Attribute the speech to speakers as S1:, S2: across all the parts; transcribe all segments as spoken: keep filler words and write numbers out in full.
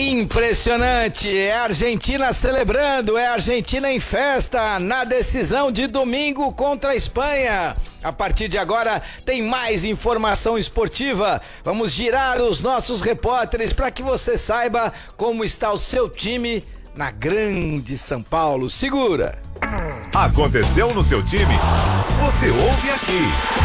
S1: Impressionante, é a Argentina celebrando, é a Argentina em festa na decisão de domingo contra a Espanha. A partir de agora tem mais informação esportiva. Vamos girar os nossos repórteres para que você saiba como está o seu time na grande São Paulo. Segura!
S2: Aconteceu no seu time? Você ouve aqui.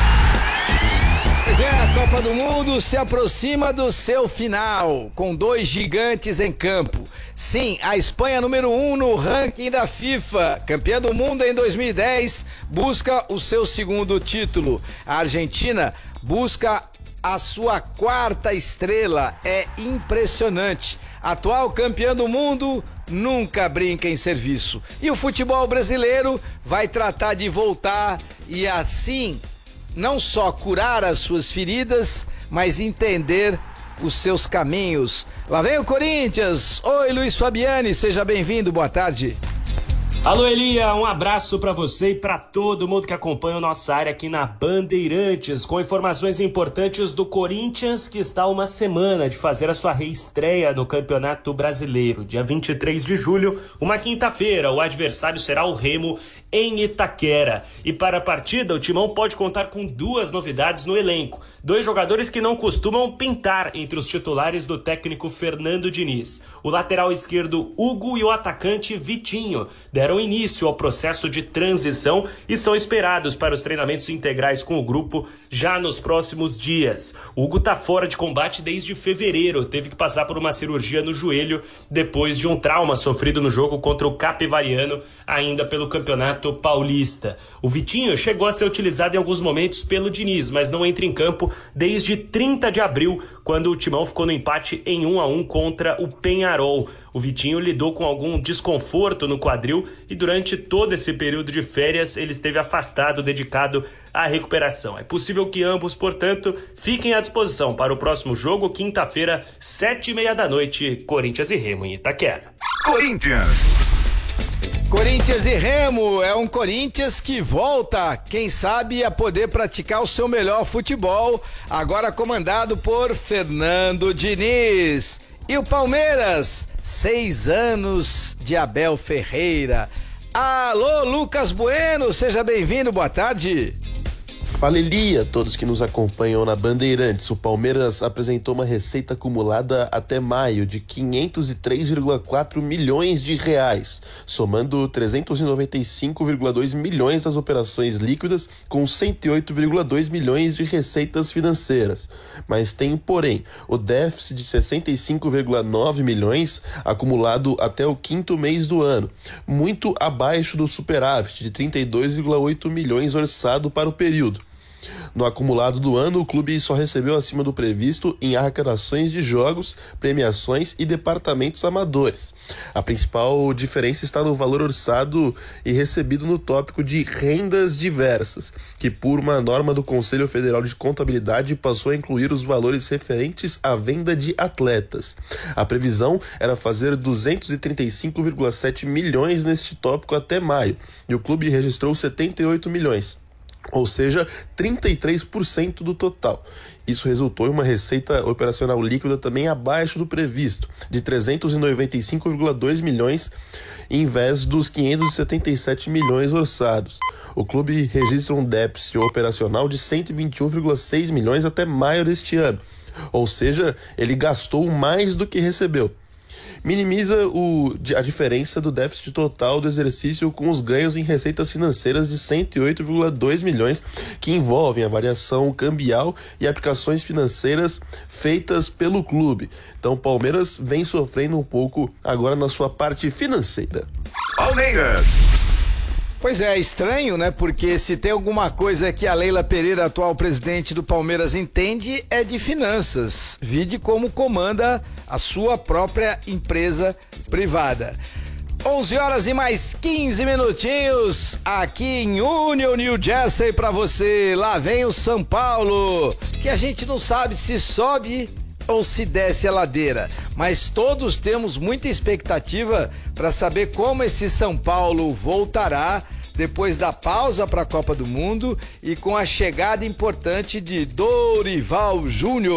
S1: Pois é, a Copa do Mundo se aproxima do seu final, com dois gigantes em campo. Sim, a Espanha, número um no ranking da FIFA, campeã do mundo em dois mil e dez, busca o seu segundo título. A Argentina busca a sua quarta estrela. É impressionante. Atual campeã do mundo nunca brinca em serviço. E o futebol brasileiro vai tratar de voltar e assim não só curar as suas feridas, mas entender os seus caminhos. Lá vem o Corinthians. Oi, Luiz Fabiani, seja bem-vindo, boa tarde.
S3: Alô, Elia, um abraço pra você e pra todo mundo que acompanha a nossa área aqui na Bandeirantes, com informações importantes do Corinthians, que está a uma semana de fazer a sua reestreia no Campeonato Brasileiro. Dia vinte e três de julho, uma quinta-feira, o adversário será o Remo em Itaquera. E para a partida, o Timão pode contar com duas novidades no elenco. Dois jogadores que não costumam pintar entre os titulares do técnico Fernando Diniz. O lateral esquerdo Hugo e o atacante Vitinho deram início ao processo de transição e são esperados para os treinamentos integrais com o grupo já nos próximos dias. O Hugo está fora de combate desde fevereiro, teve que passar por uma cirurgia no joelho depois de um trauma sofrido no jogo contra o Capivariano, ainda pelo Campeonato Paulista. O Vitinho chegou a ser utilizado em alguns momentos pelo Diniz, mas não entra em campo desde trinta de abril, quando o Timão ficou no empate em um a um contra o Peñarol. O Vitinho lidou com algum desconforto no quadril e durante todo esse período de férias ele esteve afastado, dedicado à recuperação. É possível que ambos, portanto, fiquem à disposição para o próximo jogo, quinta-feira, sete e meia da noite, Corinthians e Remo em Itaquera.
S2: Corinthians.
S1: Corinthians e Remo é um Corinthians que volta, quem sabe, a poder praticar o seu melhor futebol, agora comandado por Fernando Diniz. E o Palmeiras, seis anos de Abel Ferreira. Alô, Lucas Bueno, seja bem-vindo, boa tarde.
S4: Fala, Elia, todos que nos acompanham na Bandeirantes. O Palmeiras apresentou uma receita acumulada até maio de quinhentos e três vírgula quatro milhões de reais, somando trezentos e noventa e cinco vírgula dois milhões das operações líquidas com cento e oito vírgula dois milhões de receitas financeiras. Mas tem, porém, o déficit de sessenta e cinco vírgula nove milhões acumulado até o quinto mês do ano, muito abaixo do superávit de trinta e dois vírgula oito milhões orçado para o período. No acumulado do ano, o clube só recebeu acima do previsto em arrecadações de jogos, premiações e departamentos amadores. A principal diferença está no valor orçado e recebido no tópico de rendas diversas, que por uma norma do Conselho Federal de Contabilidade passou a incluir os valores referentes à venda de atletas. A previsão era fazer duzentos e trinta e cinco vírgula sete milhões neste tópico até maio, e o clube registrou setenta e oito milhões. Ou seja, trinta e três por cento do total. Isso resultou em uma receita operacional líquida também abaixo do previsto, de trezentos e noventa e cinco vírgula dois milhões, em vez dos quinhentos e setenta e sete milhões orçados. O clube registra um déficit operacional de cento e vinte e um vírgula seis milhões até maio deste ano. Ou seja, ele gastou mais do que recebeu. Minimiza o, a diferença do déficit total do exercício com os ganhos em receitas financeiras de cento e oito vírgula dois milhões, que envolvem a variação cambial e aplicações financeiras feitas pelo clube. Então o Palmeiras vem sofrendo um pouco agora na sua parte financeira.
S2: Palmeiras.
S1: Pois é, estranho, né? Porque se tem alguma coisa que a Leila Pereira, atual presidente do Palmeiras, entende, é de finanças. Vide como comanda a sua própria empresa privada. onze horas e mais quinze minutinhos aqui em Union, New Jersey pra você. Lá vem o São Paulo, que a gente não sabe se sobe ou se desce a ladeira, mas todos temos muita expectativa para saber como esse São Paulo voltará depois da pausa para a Copa do Mundo e com a chegada importante de Dorival Júnior.